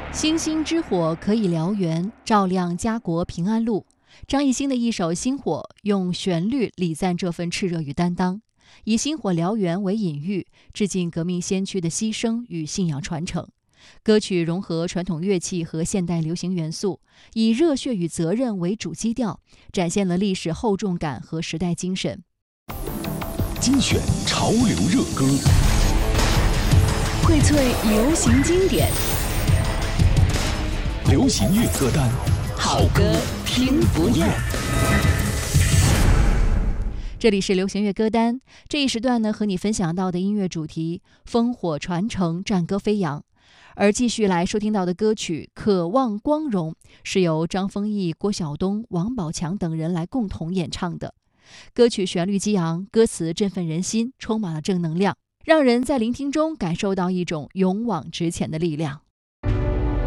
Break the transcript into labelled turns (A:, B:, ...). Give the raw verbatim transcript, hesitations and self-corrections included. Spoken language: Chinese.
A: 星星之火可以燎原，照亮家国平安路。张艺兴的一首《星火》用旋律礼赞这份炽热与担当，以星火燎原为隐喻，致敬革命先驱的牺牲与信仰传承。歌曲融合传统乐器和现代流行元素，以热血与责任为主基调，展现了历史厚重感和时代精神。
B: 精选潮流热歌，
C: 荟萃流行经典，
B: 流行乐歌单，
C: 好歌听不厌。
A: 这里是流行乐歌单，这一时段呢，和你分享到的音乐主题烽火传承，战歌飞扬。而继续来收听到的歌曲《渴望光荣》是由张丰毅、郭晓东、王宝强等人来共同演唱的。歌曲旋律激昂，歌词振奋人心，充满了正能量，让人在聆听中感受到一种勇往直前的力量。